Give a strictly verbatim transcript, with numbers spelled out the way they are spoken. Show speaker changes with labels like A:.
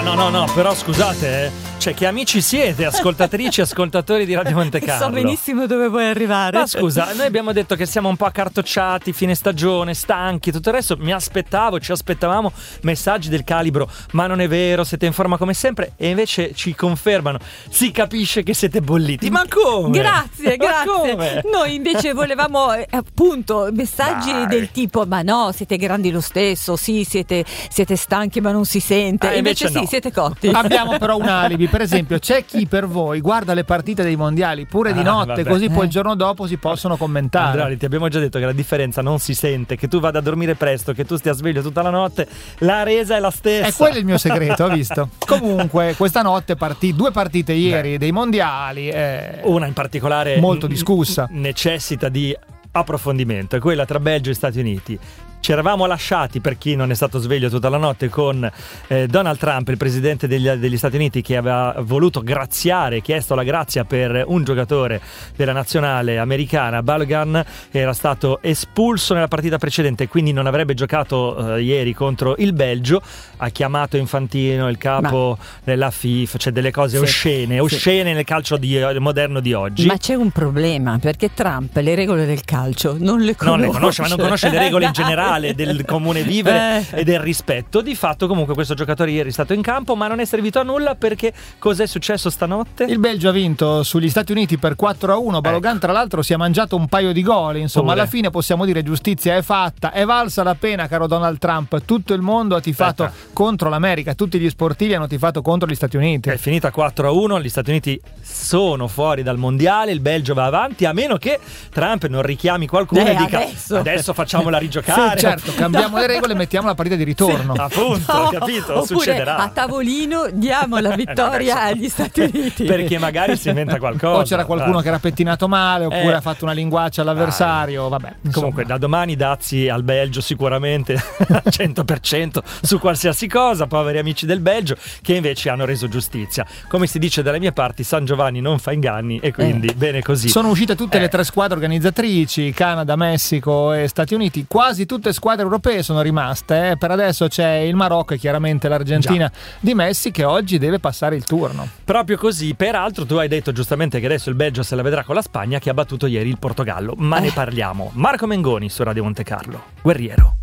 A: no, no, no, però scusate, eh. Cioè, che amici siete, ascoltatrici e ascoltatori di Radio Monte Carlo.
B: So benissimo dove vuoi arrivare.
A: Ma scusa, noi abbiamo detto che siamo un po' accartocciati, fine stagione, stanchi, tutto il resto. Mi aspettavo, ci aspettavamo messaggi del calibro: ma non è vero, siete in forma come sempre. E invece ci confermano, si capisce che siete bolliti. Ma come?
B: Grazie,
A: Ma
B: grazie.
A: come?
B: Noi invece volevamo eh, appunto messaggi
A: Dai.
B: del tipo: ma no, siete grandi lo stesso, sì, siete, siete stanchi ma non si sente.
A: Ah, invece
B: invece
A: no.
B: sì, siete cotti.
C: Abbiamo però un alibi, per esempio c'è chi per voi guarda le partite dei mondiali pure di
A: Ah,
C: notte,
A: vabbè.
C: così poi
B: Eh.
C: il giorno dopo si possono commentare.
A: Andrea, ti abbiamo già detto che la differenza non si sente, che tu vada a dormire presto, che tu stia sveglio tutta la notte, la resa è la stessa.
C: E quello è il mio segreto, hai visto? Comunque questa notte partì due partite ieri
A: Beh.
C: dei mondiali, eh,
A: Una in particolare
C: molto
A: n-
C: discussa.
A: necessita di approfondimento, è quella tra Belgio e Stati Uniti. Ci eravamo lasciati, per chi non è stato sveglio tutta la notte, con eh, Donald Trump, il presidente degli, degli Stati Uniti, che aveva voluto graziare, chiesto la grazia per un giocatore della nazionale americana, Balogun, che era stato espulso nella partita precedente, quindi non avrebbe giocato eh, ieri contro il Belgio. Ha chiamato Infantino, il capo della FIFA, cioè delle cose
B: Sì,
A: oscene,
B: sì.
A: oscene nel calcio di, moderno di oggi.
B: Ma c'è un problema, perché Trump le regole del calcio non le conosce.
A: Non le conosce, ma non conosce le regole in generale del comune vivere
B: Eh.
A: e del rispetto. Di fatto comunque questo giocatore ieri è stato in campo, ma non è servito a nulla, perché cos'è successo stanotte?
C: Il Belgio ha vinto sugli Stati Uniti per quattro a uno. Balogun tra l'altro si è mangiato un paio di gol, insomma.
A: Pure.
C: Alla fine possiamo dire giustizia è fatta, è valsa la pena, caro Donald Trump. Tutto il mondo ha tifato
A: Aspetta.
C: contro l'America, tutti gli sportivi hanno tifato contro gli Stati Uniti.
A: È finita quattro a uno, gli Stati Uniti sono fuori dal mondiale, il Belgio va avanti, a meno che Trump non richiami qualcuno
B: Eh,
A: e dica
B: adesso.
A: adesso facciaamola rigiocare.
C: Sì, certo, cambiamo le regole e mettiamo la partita di ritorno.
A: Appunto,
B: No,
A: capito?
B: oppure
A: Succederà.
B: a tavolino diamo la vittoria
A: Eh, vabbè,
B: agli Stati Uniti.
A: Perché magari si inventa qualcosa.
C: O c'era qualcuno
A: Eh.
C: che era pettinato male, oppure
A: Eh.
C: ha fatto una linguaccia all'avversario. Vabbè, insomma.
A: Comunque da domani dazi al Belgio sicuramente al cento per cento su qualsiasi cosa, poveri amici del Belgio, che invece hanno reso giustizia. Come si dice dalle mie parti, San Giovanni non fa inganni, e quindi
B: Eh.
A: bene così.
C: Sono uscite tutte
A: Eh.
C: le tre squadre organizzatrici, Canada, Messico e Stati Uniti. Quasi tutte squadre europee sono rimaste. eh. Per adesso c'è il Marocco e chiaramente l'Argentina di Messi, che oggi deve passare il turno.
A: Proprio così. Peraltro tu hai detto giustamente che adesso il Belgio se la vedrà con la Spagna, che ha battuto ieri il Portogallo, ma ne parliamo. Marco Mengoni su Radio Monte Carlo, Guerriero.